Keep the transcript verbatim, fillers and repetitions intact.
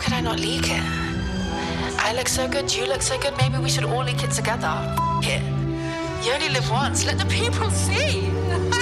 could I not leak it? I look so good, you look so good, maybe we should all leak it together. F- it. You only live once, let the people see.